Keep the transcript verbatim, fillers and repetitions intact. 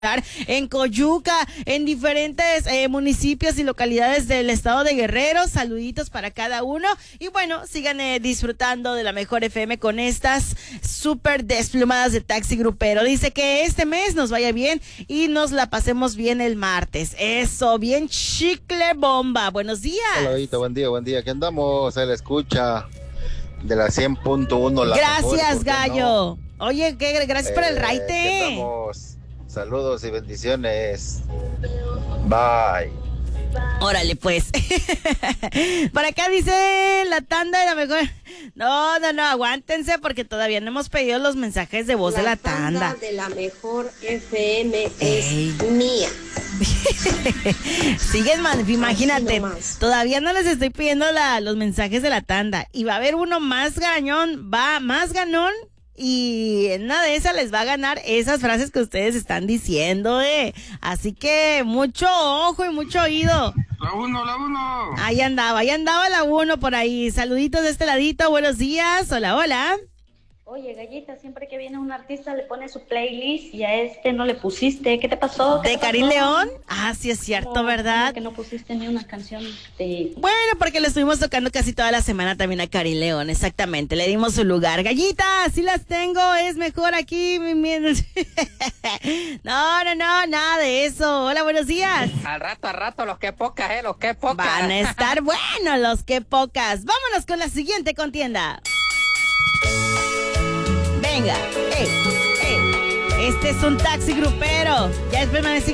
en Coyuca, en diferentes eh, municipios y localidades del estado de Guerrero. Saluditos para cada uno. Y bueno, sigan eh, disfrutando de la mejor F M con estas súper desplumadas de Taxi Grupero. Dice que este mes nos vaya bien y nos la pasemos bien el martes. Eso, bien chicle bomba. Buenos días. Hola, Vito, buen día, buen día. Aquí andamos, se le escucha de la cien punto uno. Gracias, mejor, gallo. No? Oye, ¿qué? Gracias eh, por el raite. Aquí andamos. Saludos y bendiciones. Bye. Órale, pues. Por acá dice la tanda de la mejor. No, no, no, aguántense porque todavía no hemos pedido los mensajes de voz la de la tanda. La tanda de la mejor F M es Ey. mía. Siguen, man, imagínate. Todavía no les estoy pidiendo la, los mensajes de la tanda. Y va a haber uno más gañón, va más ganón. Y en una de esas les va a ganar esas frases que ustedes están diciendo, eh. Así que mucho ojo y mucho oído. La uno, la uno. Ahí andaba, ahí andaba la uno por ahí. Saluditos de este ladito, buenos días. Hola, hola. Oye, Gallita, siempre que viene un artista le pone su playlist y a este no le pusiste. ¿Qué te pasó? ¿Qué ¿De te Karim pasó? León? Ah, sí es cierto, No, ¿verdad? Que no pusiste ni una canción de... Bueno, porque le estuvimos tocando casi toda la semana también a Karim León, exactamente. Le dimos su lugar. Gallita, sí las tengo, es mejor aquí. No, no, no, nada de eso. Hola, buenos días. Al rato, al rato, los que pocas, eh, los que pocas. Van a estar buenos los que pocas. Vámonos con la siguiente contienda. Venga, hey, hey. Este es un Taxi Grupero. Ya después me van a decir